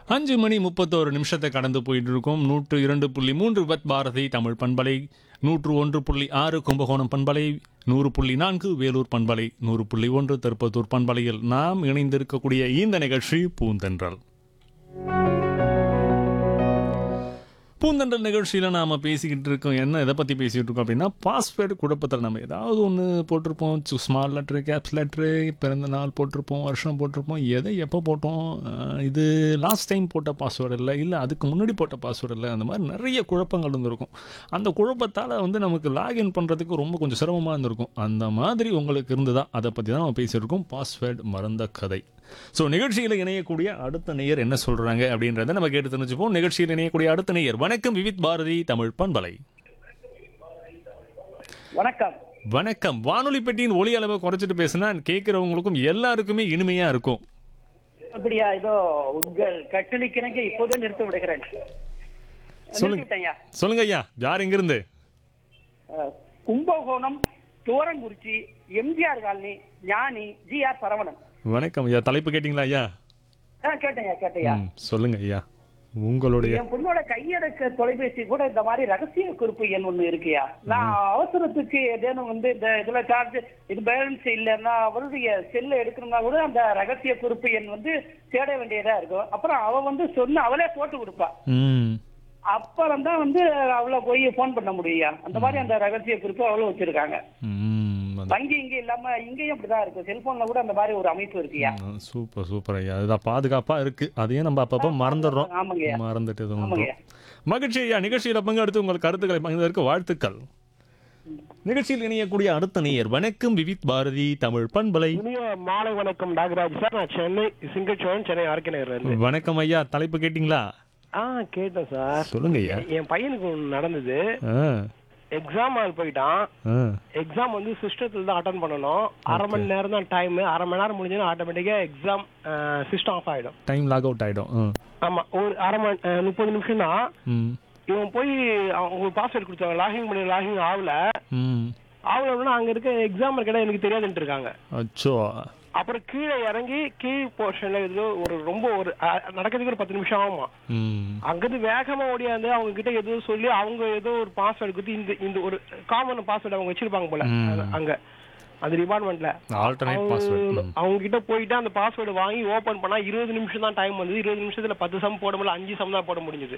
5:31 கடந்து போயிட்டு இருக்கோம். 102.3 வித் பாரதி தமிழ் பண்பலை, 101.6 கும்பகோணம் பண்பலை, 100.4 வேலூர் பண்பலை, 100.1 திருப்பத்தூர் பண்பலையில் நாம் இணைந்திருக்கக்கூடிய இந்த நிகழ்ச்சி பூந்தென்றல். பூந்தென்றல் நிகழ்ச்சியில் நாம் பேசிக்கிட்டு இருக்கோம். என்ன எதை பற்றி பேசிகிட்டு இருக்கோம் அப்படின்னா, பாஸ்வேர்டு குழப்பத்தில் நம்ம ஏதாவது ஒன்று போட்டிருப்போம். ஸ்மால் லெட்ரு, கேப்ஸ் லெட்ரு, பிறந்த நாள் போட்டிருப்போம், வருஷம் போட்டிருப்போம், எதை எப்போ போட்டோம், இது லாஸ்ட் டைம் போட்ட பாஸ்வேர்டு இல்லை அதுக்கு முன்னாடி போட்ட பாஸ்வேர்டு இல்லை, அந்த மாதிரி நிறைய குழப்பங்கள் இருந்திருக்கும். அந்த குழப்பத்தால் நமக்கு லாகின் பண்ணுறதுக்கு ரொம்ப கொஞ்சம் சிரமமாக இருந்திருக்கும். அந்த மாதிரி உங்களுக்கு இருந்ததா, அதை பற்றி தான் நம்ம பேசியிருக்கோம். பாஸ்வேர்டு மறந்த கதை. ஸோ நிகழ்ச்சியில் இணையக்கூடிய அடுத்த நேயர் என்ன சொல்கிறாங்க அப்படின்றத நம்ம கேட்டு தெரிஞ்சுப்போம். நிகழ்ச்சியில் இணையக்கூடிய அடுத்த நேயர், வணக்கம் விவித் பாரதி தமிழ் பண்பலை. வணக்கம். வணக்கம். வானொலி பெட்டியின் ஒலி அளவை குறைச்சிட்டு பேசினா கேட்குறவங்களுக்கும் எல்லாருக்குமே இனிமையாக இருக்கும். அப்படியா? இதோ உங்கள் கட்டளைக்கிணங்க இப்போதே நிறுத்த விடுகிறேன். சொல்லுங்க ஐயா, யார் எங்கிருந்து? கும்பகோணம் தோரங்குறிச்சி எம்ஜிஆர் காலனி ஞானி ஜி.ஆர். சரவணன். வணக்கம் ஐயா. தலைப்பு கேட்டீங்களா ஐயா? கேட்டையா. சொல்லுங்க ஐயா. உங்களுடைய என் பொண்ணோட கையடக்க தொலைபேசி கூட இந்த மாதிரி ரகசிய குறிப்பு எண் ஒண்ணு இருக்குயா. நான் அவசரத்துக்கு ஏதேனும் இந்த இதுல சார்ஜ் இது பேலன்ஸ் இல்லைன்னா அவருடைய செல்ல எடுக்கணும்னா கூட அந்த ரகசிய குறிப்பு எண் தேட வேண்டியதா இருக்கும். அப்புறம் அவ சொன்ன அவளே போட்டு கொடுப்பா. அப்புறம் தான் அவளை போய் போன் பண்ண முடியும். அந்த மாதிரி அந்த ரகசிய குறிப்பு அவ்வளவு வச்சிருக்காங்க. வங்கி இங்க இல்லாம இங்கேயும் அப்படிதான் இருக்கு. செல்போன்ல கூட அந்த மாதிரி ஒரு அமைப்பு இருக்குயா. சூப்பர் ஐயா. அதுதான் பாதுகாப்பா இருக்கு. அதையும் நம்ம அப்பப்போ மறந்துடுறோம். மறந்துட்டு மகிழ்ச்சி ஐயா. நிகழ்ச்சியில பங்கெடுத்து உங்கள் கருத்துக்களை பகிர்ந்ததற்கு வாழ்த்துக்கள். நிகழ்ச்சியில் இணையக்கூடிய அடுத்த நேயர், வணக்கம் விவித் பாரதி தமிழ் பண்பலை. மாலை வணக்கம் நாகராஜ் சார். நான் சென்னை சிங்கச்சோழன், சென்னை ஆர்கே. வணக்கம் ஐயா. தலைப்பு கேட்டீங்களா? கேட்டேன் சார். சொல்லுங்க ஐயா. என் பையனுக்கு நடந்தது. எக்ஸாம் ஆள் போயிட்டான். எக்ஸாம் சிஸ்டத்துல தான் அட்டன் பண்ணணும். அரை மணி நேரம் தான் டைம். அரை மணி நேரம் முடிஞ்சதுன்னா ஆட்டோமேட்டிக்கா எக்ஸாம் சிஸ்டம் ஆஃப் ஆயிடும். டைம் லாக் அவுட் ஆயிடும். ஆமா, ஒரு அரை மணி 30 நிமிஷம் தான். இவன் போய் அவங்க பாஸ்வேர்டு கொடுத்தாங்க. லாகின் பண்ணி லாகின் ஆகலன்னா அங்க இருக்க எக்ஸாம் இருக்கா எனக்கு தெரியாதுன்னு இருக்காங்க. அப்புறம் கீழே இறங்கி கீழ் போர்ஷன்ல ரொம்ப நடக்கிறதுக்கு ஒரு 10 நிமிஷம் ஆகுமா. அங்கிருந்து வேகமா ஓடியாந்து அவங்க கிட்ட ஏதோ சொல்லி அவங்க ஏதோ ஒரு பாஸ்வேர்டு கொடுத்து இந்த ஒரு காமன் பாஸ்வேர்டு அவங்க வச்சிருப்பாங்க போல அங்க அந்த டிபார்ட்மெண்ட்ல. அவங்க கிட்ட போயிட்டு அந்த பாஸ்வேர்டு வாங்கி ஓபன் பண்ணா 20 நிமிஷம் தான் டைம் வந்தது. 20 நிமிஷத்துல 10 சம் போட முடியல, 5 சம் தான் போட முடிஞ்சது.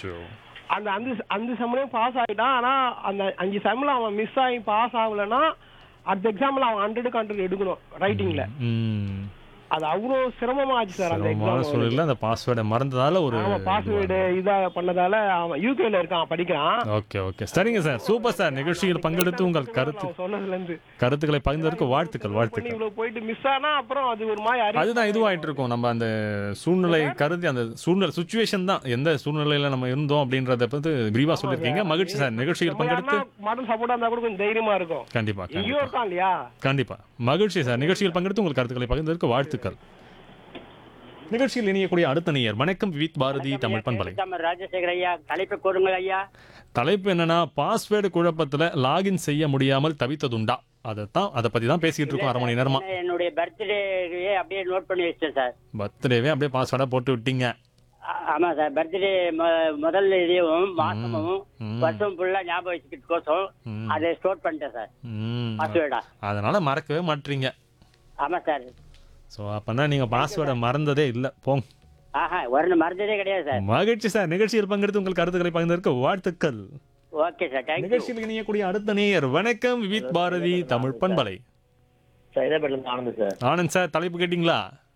அந்த சம்லயும் பாஸ் ஆயிட்டான். ஆனா அந்த 5 சம்ல அவன் மிஸ் ஆகி பாஸ் ஆகலன்னா அடுத்த எக்ஸாம்ல அவன் 100 எடுக்கணும் ரைட்டிங்ல. அது அவ்வளவு சிரமமா ஆச்சு சார். அந்த எக்ஸாம் அந்த பாஸ்வேர்டை மறந்ததால ஒரு பாஸ்வேர்டு இதா பண்ணதால அவன் யூகேல இருக்கான், படிக்கிறான். ஓகே சரிங்க சார். Super sir. நிகழ்ச்சியில் பங்கெடுத்து உங்கள் கருத்துக்களை பகிர்ந்ததற்கு வாழ்த்துக்கள். இவ்வளவு போயிட்டு மிஸ் ஆனா அப்புறம் அது ஒரு மாதிரி அதுதான் இதுவாயிட்டு இருக்கும். நம்ம அந்த சூழ்நிலை கருதி அந்த சூழ்நிலை சுச்சுவேஷன் தான் எந்த சூழ்நிலையில நம்ம இருந்தோம் அப்படின்றத பத்தி விரிவா சொல்லிருக்கீங்க. மகிழ்ச்சி சார். நிகழ்ச்சியில் பங்கெடுத்து மாடல் சப்போர்ட்டா இருந்தா கூட கொஞ்சம் தைரியமா இருக்கும். கண்டிப்பா மகிழ்ச்சி சார். நிகழ்ச்சியில் பங்கெடுத்து உங்கள் கருத்துக்களை பகிர்ந்ததற்கு வாழ்த்துக்கள். நிகழ்ச்சியில் இணையக்கூடிய அடுத்த நேயர், வணக்கம் விவித் பாரதி தமிழ் பண்பலை. ராஜசேகர் ஐயா, தலைப்பு கூறுங்கள் ஐயா. தலைப்பு என்னன்னா, பாஸ்வேர்டு குழப்பத்துல லாகின் செய்ய முடியாமல் தவித்ததுண்டா? அதை பத்தி தான் பேசிட்டு இருக்கோம் அரை மணி நேரமா. என்னுடைய பர்த்டேவே அப்படியே நோட் பண்ணி வச்சேன் சார். பர்த்டேவே அப்படியே பாஸ்வேர்டா போட்டு விட்டீங்க? ஆமா சார். பர்த்டே முதல் இதையும் மாசமும் வருஷம் ஃபுல்லா ஞாபகம் வச்சுக்கிட்டு அதை ஸ்டோர் பண்ணிட்டேன் சார் பாஸ்வேர்டா. அதனால மறக்கவே மாட்டீங்க? ஆமா சார். சோ அப்பனா நீங்க பாஸ்வேர்டை மறந்ததே இல்ல போங்க. மறந்ததே கிடையாது சார். மகிழ்ச்சி சார். நிகழ்ச்சியில் பங்கெடுத்து உங்கள் கருத்துக்களை பகிர்ந்ததற்கு வாழ்த்துக்கள். Okay sir. தேங்க்யூ. நிகழ்ச்சியில் இணையக்கூடிய அடுத்த நேயர், வணக்கம் விவித் பாரதி தமிழ் பண்பலை. ஆனந்த் சார். ஆனந்த் சார், தலைப்பு கேட்டீங்களா?